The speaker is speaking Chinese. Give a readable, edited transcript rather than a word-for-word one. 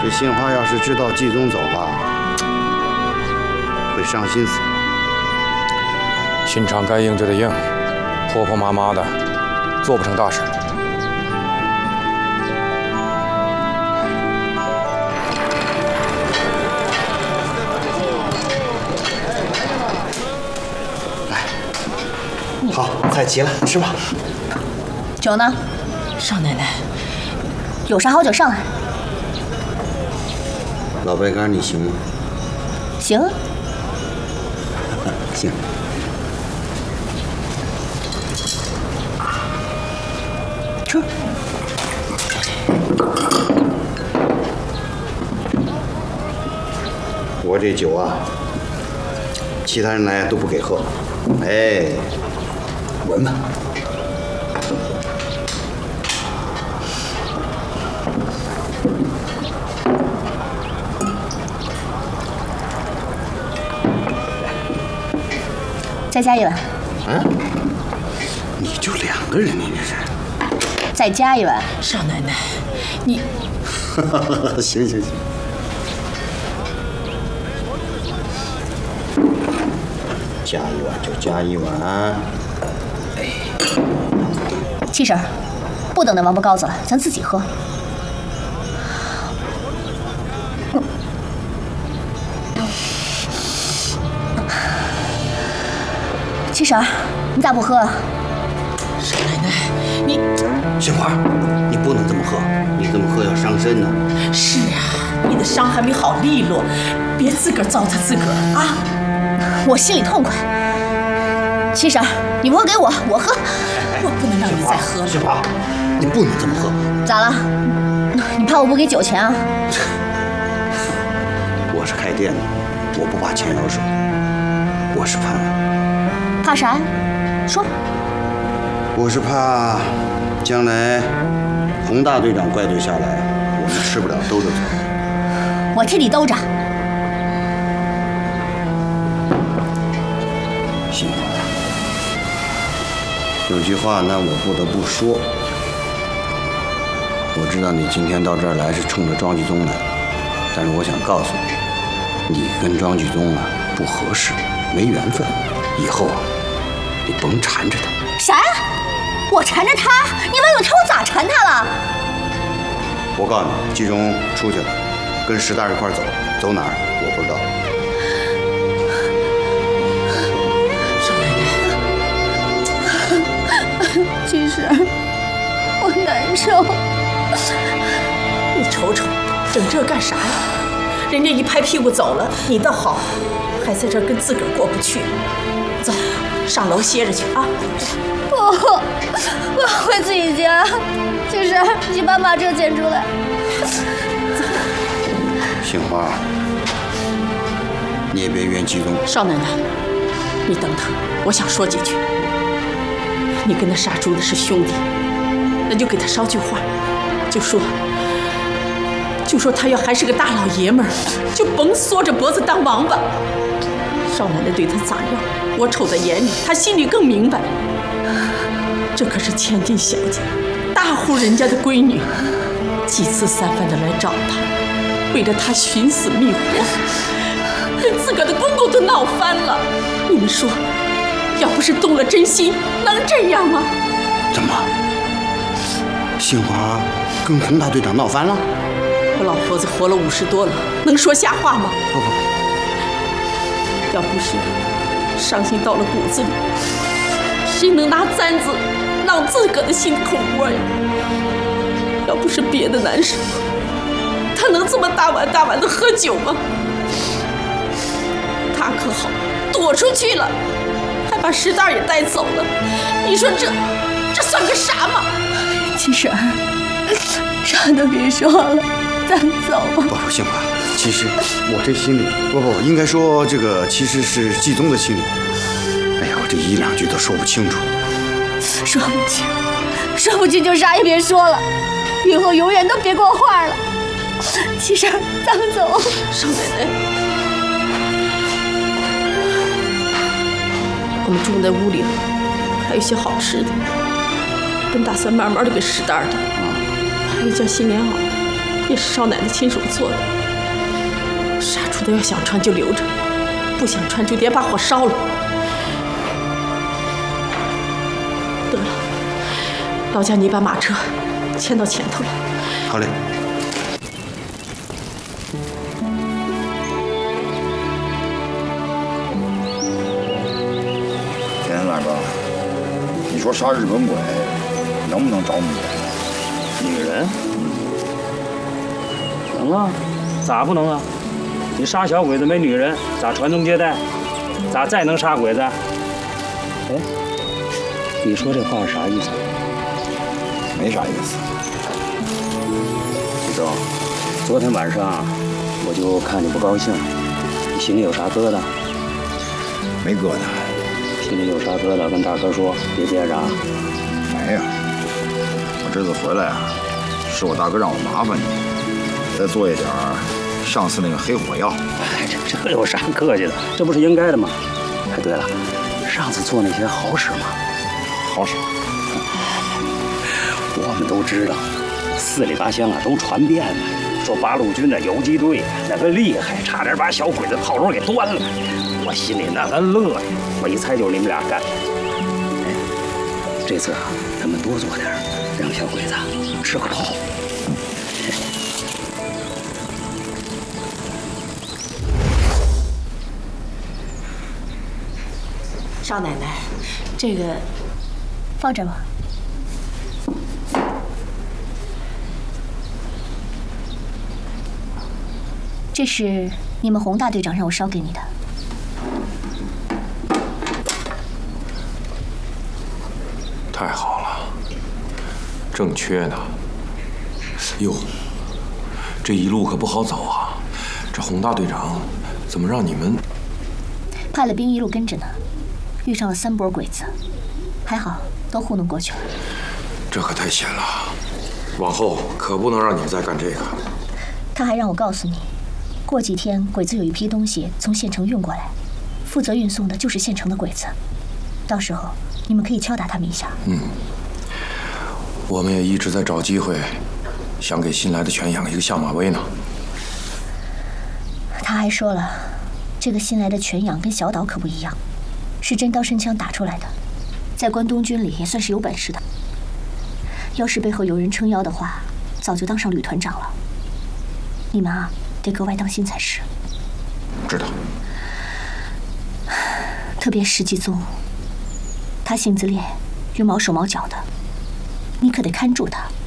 这杏花要是知道季宗走了，会伤心死。 新厂该应就得应，婆婆妈妈的，做不成大事。 来，好，菜齐了，吃吧。 酒呢？ 少奶奶， 有啥好酒上来。 老白干你行吗？ 行。 行。 吃。 我这酒啊，其他人来都不给喝。哎，闻闻。 再加一碗。 啊？你就2个人，你这是？ 再加一碗。 少奶奶，你…… 行行行。加一碗就加一碗。哎。 七婶，不等那王八羔子了，咱自己喝。七婶，你咋不喝啊？ 少奶奶，你…… 杏花，你不能这么喝，你这么喝要伤身呢。 是啊，你的伤还没好利落，别自个儿糟蹋自个儿啊！ 我心里痛快。七婶，你不喝给我，我喝。 我不能让你再喝了。 杏花，你不能这么喝。 咋了？你怕我不给酒钱啊？ 我是开店的，我不怕钱要手，我是怕啥呀？说。 我是怕将来洪大队长怪罪下来，我们吃不了兜着走。 我替你兜着。 杏花，有句话呢，我不得不说。我知道你今天到这儿来是冲着庄继宗来，但是我想告诉你，你跟庄继宗啊不合适，没缘分，以后啊你甭缠着他。 啥呀？我缠着他？你问问他，我咋缠他了？ 我告诉你，季中出去了，跟石大一块走，走哪儿我不知道。 少奶奶， 其实我难受。 你瞅瞅，整这干啥呀？人家一拍屁股走了，你倒好，还在这儿跟自个儿过不去。走，上楼歇着去啊！ 我要回自己家。其实你爸把这捡出来。 杏花，你也别怨季宗。 少奶奶，你等等，我想说几句。你跟那杀猪的是兄弟，那就给他捎句话，就说他要还是个大老爷们儿，就甭缩着脖子当王八。少奶奶对他咋样，我瞅在眼里，他心里更明白。这可是千金小姐，大户人家的闺女，几次三番的来找他，为了他寻死觅活，跟自个儿的公公都闹翻了。你们说，要不是动了真心，能这样吗？ 怎么？杏花跟洪大队长闹翻了？ 我老婆子活了50多了，能说瞎话吗？ 不， 要不是伤心到了骨子里，谁能拿簪子挠自个的心口窝呀？要不是别的难受，他能这么大碗大碗的喝酒吗？他可好，躲出去了，还把石蛋也带走了。你说这算个啥嘛？ 七婶，啥都别说了，咱走吧。 不，杏花，其实我这心里，不，应该说这个其实是季宗的心里。哎呀，我这1、2句都说不清楚。 说不清就啥也别说了，以后永远都别给我话了。七婶，咱们走。 少奶奶，我们住在屋里了，还有些好吃的，本打算慢慢的给拾沓的，还有件新棉袄， 也是少奶奶亲手做的。杀猪的要想穿就留着，不想穿就点把火烧了。得了，老家你把马车牵到前头来。 好嘞。田大哥，你说杀日本鬼能不能找女人？ 女人？能啊，咋不能啊？你杀小鬼子没女人，咋传宗接代？咋再能杀鬼子？哎，你说这话是啥意思？ 没啥意思。 徐州，昨天晚上我就看你不高兴，你心里有啥疙瘩？ 没疙瘩。 心里有啥疙瘩，跟大哥说，别憋着啊。 没呀，我这次回来啊，是我大哥让我麻烦你，再做一点上次那个黑火药。 哎，这有啥客气的？这不是应该的吗？哎，对了，上次做那些好使吗？ 好使。 我们都知道，四里八乡啊都传遍了，说八路军的游击队那个厉害，差点把小鬼子炮楼给端了。我心里那个乐呀！我一猜就是你们俩干的。哎，这次啊，咱们多做点，让小鬼子吃个饱。 少奶奶，这个放这儿吧。这是你们洪大队长让我捎给你的。 太好了，正缺呢。哟，这一路可不好走啊！这洪大队长怎么让你们派了兵一路跟着呢？遇上了3波鬼子，还好都糊弄过去了。 这可太险了，往后可不能让你们再干这个。 他还让我告诉你，过几天鬼子有一批东西从县城运过来，负责运送的就是县城的鬼子，到时候你们可以敲打他们一下。 我们也一直在找机会，想给新来的全养一个下马威呢。 他还说了，这个新来的全养跟小岛可不一样，是真刀真枪打出来的，在关东军里也算是有本事的。要是背后有人撑腰的话，早就当上旅团长了。你们啊，得格外当心才是。 知道。 特别石继宗，他性子烈，又毛手毛脚的，你可得看住他，